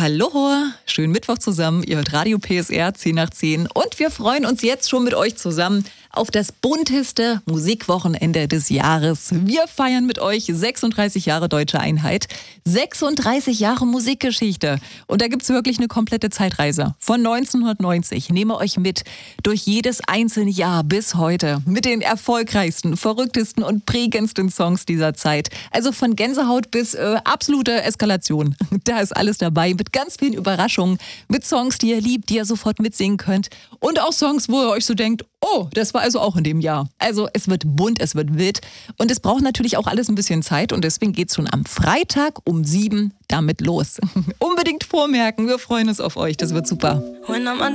Hallo, schönen Mittwoch zusammen. Ihr hört Radio PSR 10 nach 10 und wir freuen uns jetzt schon mit euch zusammen auf das bunteste Musikwochenende des Jahres. Wir feiern mit euch 36 Jahre Deutsche Einheit, 36 Jahre Musikgeschichte und da gibt's wirklich eine komplette Zeitreise. Von 1990 nehmen wir euch mit durch jedes einzelne Jahr bis heute mit den erfolgreichsten, verrücktesten und prägendsten Songs dieser Zeit. Also von Gänsehaut bis absolute Eskalation. Da ist alles dabei mit ganz vielen Überraschungen, mit Songs, die ihr liebt, die ihr sofort mitsingen könnt und auch Songs, wo ihr euch so denkt, oh, das war also auch in dem Jahr. Also es wird bunt, es wird wild und es braucht natürlich auch alles ein bisschen Zeit und deswegen geht's schon am Freitag um 7 damit los. Unbedingt vormerken, wir freuen uns auf euch, das wird super.